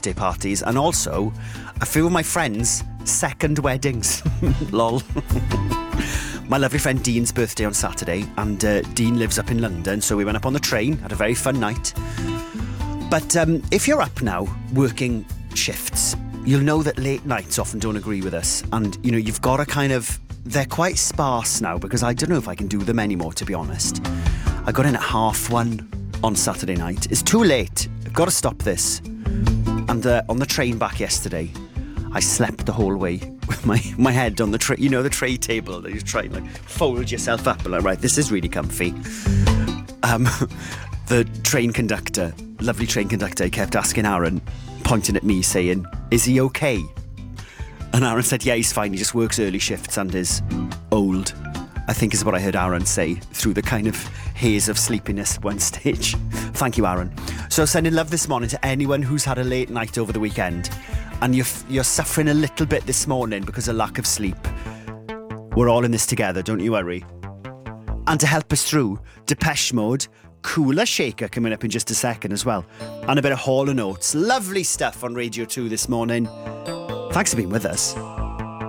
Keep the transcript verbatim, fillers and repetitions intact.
birthday parties and also a few of my friends' second weddings. Lol. My lovely friend Dean's birthday on Saturday, and uh, Dean lives up in London, so we went up on the train, had a very fun night. But um, if you're up now working shifts, you'll know that late nights often don't agree with us, and you know you've got to kind of, they're quite sparse now because I don't know if I can do them anymore, to be honest. I got in at half one on Saturday night. It's too late. I've got to stop this. And uh, on the train back yesterday, I slept the whole way with my, my head on the tray, you know, the tray table that you try and like fold yourself up and like, right, this is really comfy. Um, the train conductor, lovely train conductor, kept asking Aaron, pointing at me, saying, "Is he okay?" And Aaron said, "Yeah, he's fine. He just works early shifts and is old," I think is what I heard Aaron say through the kind of haze of sleepiness at one stage. Thank you, Aaron. So sending love this morning to anyone who's had a late night over the weekend and you're, you're suffering a little bit this morning because of lack of sleep. We're all in this together, don't you worry. And to help us through, Depeche Mode, Cooler Shaker coming up in just a second as well. And a bit of Hall and Oates. Lovely stuff on Radio two this morning. Thanks for being with us.